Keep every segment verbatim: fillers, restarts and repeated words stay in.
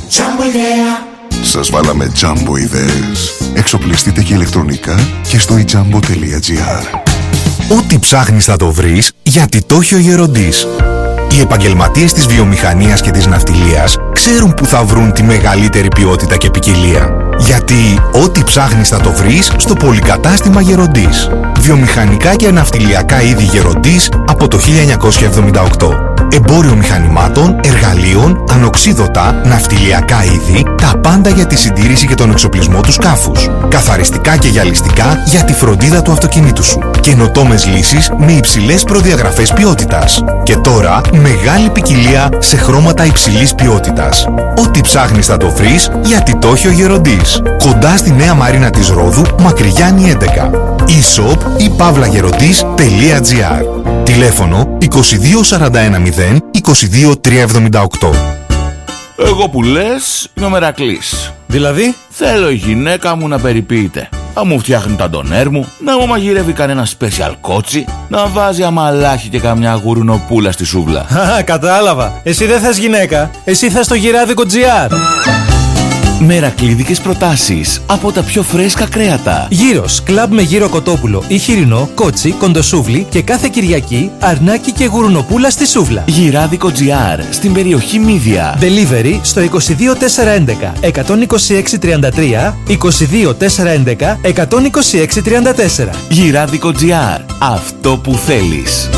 Σας βάλαμε Jumbo ιδέες. Εξοπλιστείτε και ηλεκτρονικά και στο e jumbo τελεία gr. Ό,τι ψάχνεις θα το βρεις, γιατί το έχει ο Γεροντής. Οι επαγγελματίες της βιομηχανίας και της ναυτιλίας ξέρουν που θα βρουν τη μεγαλύτερη ποιότητα και ποικιλία. Γιατί ό,τι ψάχνεις θα το βρεις στο πολυκατάστημα Γεροντής. Βιομηχανικά και ναυτιλιακά είδη Γεροντής από το χίλια εννιακόσια εβδομήντα οκτώ. Εμπόριο μηχανημάτων, εργαλείων, ανοξίδωτα, ναυτιλιακά είδη, τα πάντα για τη συντήρηση και τον εξοπλισμό του σκάφους. Καθαριστικά και γυαλιστικά για τη φροντίδα του αυτοκινήτου σου. Καινοτόμες λύσεις με υψηλές προδιαγραφές ποιότητας. Και τώρα μεγάλη ποικιλία σε χρώματα υψηλής ποιότητας. Ό,τι ψάχνεις θα το βρεις, γιατί το έχει ο Γεροντής. Κοντά στη Νέα Μαρίνα της Ρόδου, Μακρυγιάννη έντεκα. e-shop ή παύλαγεροντής τελεία gr. Τηλέφωνο είκοσι δύο σαράντα ένα μηδέν είκοσι δύο τριακόσια εβδομήντα οκτώ. Εγώ που λες είμαι ο Μερακλής. Δηλαδή? Θέλω η γυναίκα μου να περιποιείται, να μου φτιάχνει τα ντονέρ μου, να μου μαγειρεύει κανένα special κότσι, να βάζει αμαλάχι και καμιά γουρουνοπούλα στη σούβλα. Χα, κατάλαβα. Εσύ δεν θες γυναίκα, εσύ θες το γυράδικο τζι αρ. Μερακλίδικες προτάσεις από τα πιο φρέσκα κρέατα. Γύρος, κλαμπ με γύρο κοτόπουλο ή χοιρινό, κότσι, κοντοσούβλι και κάθε Κυριακή αρνάκι και γουρουνοπούλα στη σούβλα. Γυράδικο τζι αρ στην περιοχή Μύδια. Delivery στο είκοσι δύο τετρακόσια έντεκα εκατόν είκοσι έξι τριάντα τρία, είκοσι δύο τετρακόσια έντεκα εκατόν είκοσι έξι τριάντα τέσσερα. Γυράδικο τζι αρ. Αυτό που θέλεις.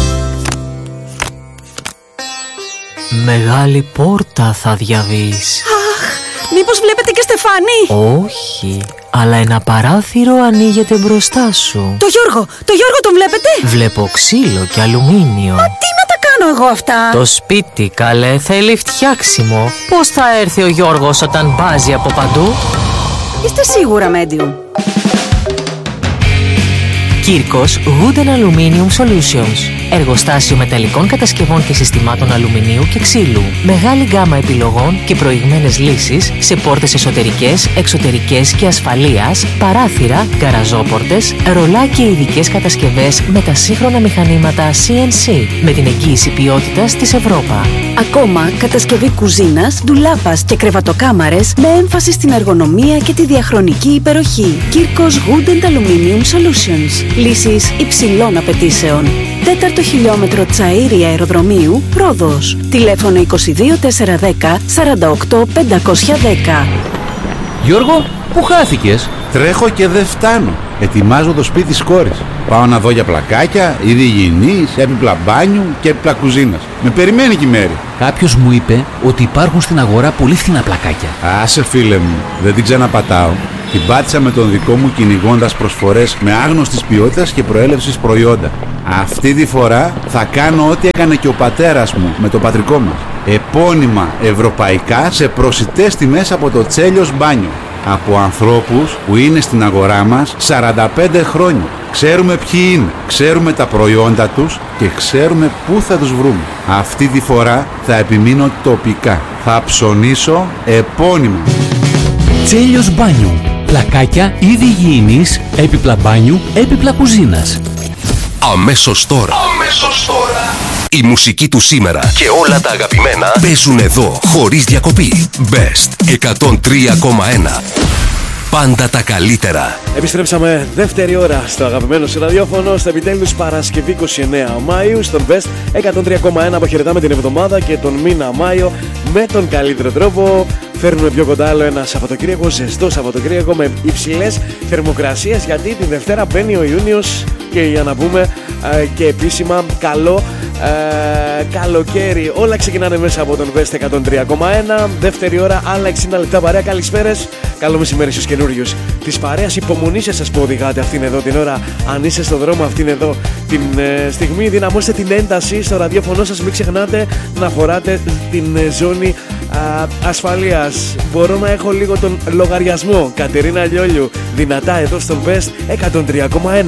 Μεγάλη πόρτα θα διαβείς. Μήπως βλέπετε και Στεφάνη? Όχι, αλλά ένα παράθυρο ανοίγεται μπροστά σου. Το Γιώργο, το Γιώργο τον βλέπετε? Βλέπω ξύλο και αλουμίνιο. Μα τι να τα κάνω εγώ αυτά? Το σπίτι, καλέ, θέλει φτιάξιμο. Πώς θα έρθει ο Γιώργος όταν μπάζει από παντού? Είστε σίγουρα medium? Κύρκος Wooden Aluminium Solutions. Εργοστάσιο μεταλλικών κατασκευών και συστημάτων αλουμινίου και ξύλου. Μεγάλη γκάμα επιλογών και προηγμένες λύσεις σε πόρτες εσωτερικές, εξωτερικές και ασφαλείας, παράθυρα, γκαραζόπορτες, ρολά και ειδικές κατασκευές με τα σύγχρονα μηχανήματα σι εν σι με την εγγύηση ποιότητας της Ευρώπα. Ακόμα κατασκευή κουζίνας, ντουλάπας και κρεβατοκάμαρες με έμφαση στην εργονομία και τη διαχρονική υπεροχή. Κύρκος Wooden Aluminium Solutions. Λύσεις υψηλών απαιτήσεων. Τέταρτο χιλιόμετρο Τσαΐρη Αεροδρομίου, Ρόδος. Τηλέφωνο είκοσι δύο τετρακόσια δέκα σαράντα οκτώ πεντακόσια δέκα. Γιώργο, πού χάθηκες? Τρέχω και δεν φτάνω. Ετοιμάζω το σπίτι της κόρης. Πάω να δω για πλακάκια, είδη υγιεινής, έπιπλα μπάνιου και έπιπλα κουζίνας. Με περιμένει και η Μέρη. Κάποιος μου είπε ότι υπάρχουν στην αγορά πολύ φθηνά πλακάκια. Άσε φίλε μου, δεν την ξαναπατάω. Την πάτησα με τον δικό μου κυνηγώντας προσφορές με άγνωστης ποιότητας και προέλευσης προϊόντα. Αυτή τη φορά θα κάνω ό,τι έκανε και ο πατέρας μου με το πατρικό μας. Επώνυμα ευρωπαϊκά σε προσιτές τιμές από το Τσέλιος Μπάνιο. Από ανθρώπους που είναι στην αγορά μας σαράντα πέντε χρόνια. Ξέρουμε ποιοι είναι, ξέρουμε τα προϊόντα τους και ξέρουμε πού θα τους βρούμε. Αυτή τη φορά θα επιμείνω τοπικά. Θα ψωνίσω επώνυμα. Τσέλιος Μπάνιο. Πλακάκια, είδη υγιεινής, έπιπλα μπάνιου, έπιπλα κουζίνας. Αμέσως τώρα. Αμέσως τώρα. Η μουσική του σήμερα και όλα τα αγαπημένα παίζουν εδώ, χωρίς διακοπή. Best εκατόν τρία κόμμα ένα. Πάντα τα καλύτερα. Επιστρέψαμε δεύτερη ώρα στο αγαπημένο σου ραδιόφωνο. Στο επιτέλους Παρασκευή είκοσι εννέα Μάιου στον Best εκατόν τρία κόμμα ένα. Αποχαιρετάμε την εβδομάδα και τον μήνα Μάιο με τον καλύτερο τρόπο. Φέρνουμε πιο κοντά άλλο ένα Σαββατοκύριακο, ζεστό Σαββατοκύριακο με υψηλές θερμοκρασίες, γιατί την Δευτέρα μπαίνει ο Ιούνιος και για να πούμε ε, και επίσημα καλό ε, καλοκαίρι. Όλα ξεκινάνε μέσα από τον Best εκατόν τρία κόμμα ένα. Δεύτερη ώρα, άλλα εξήντα λεπτά παρέα. Καλησπέρες, καλό μεσημέρι στους καινούριους της παρέας. Υπομονή σε σας που οδηγάτε αυτήν εδώ την ώρα. Αν είστε στον δρόμο αυτήν εδώ την ε, στιγμή, δυναμώστε την ένταση στο ραδιόφωνο σας. Μην ξεχνάτε να φοράτε την ε, ζώνη α, ασφαλείας. Μπορώ να έχω λίγο τον λογαριασμό. Κατερίνα Λιόλιου, δυνατά εδώ στον Best εκατόν τρία κόμμα ένα.